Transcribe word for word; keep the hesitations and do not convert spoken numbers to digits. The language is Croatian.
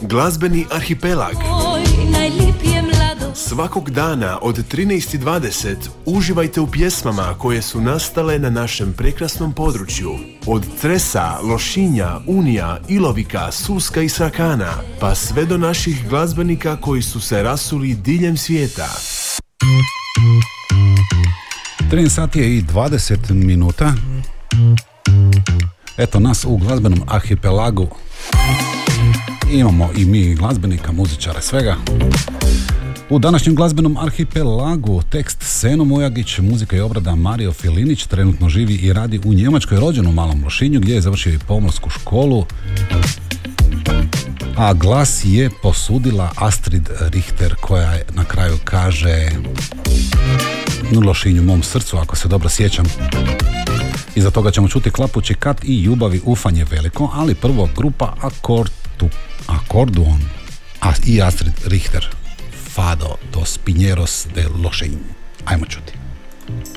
Glazbeni arhipelag. Svakog dana od trinaest i dvadeset uživajte u pjesmama koje su nastale na našem prekrasnom području. Od Cresa, Lošinja, Unija, Ilovika, Suska i Srakana, pa sve do naših glazbenika koji su se rasuli diljem svijeta. trinaest sati je i dvadeset minuta. Eto nas u glazbenom arhipelagu. Imamo i mi glazbenika, muzičara, svega. U današnjem glazbenom arhipelagu tekst Seno Mujagić, muzika i obrada Mario Filinić, trenutno živi i radi u Njemačkoj, rođen u Malom Lošinju gdje je završio i pomorsku školu. A glas je posudila Astrid Richter koja je na kraju kaže u Lošinju mom srcu, ako se dobro sjećam. Iza toga ćemo čuti Klapući kat i Ljubavi ufanje veliko, ali prvo grupa Akordu, Akorduon a, i Astrid Richter, Fado dos Pinheiros de Lošinj. Ajmo čuti.